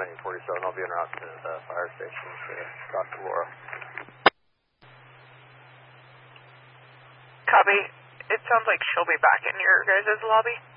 9047. I'll be en route to the fire station to talk to Laura. Copy. It sounds like she'll be back in your guys' lobby.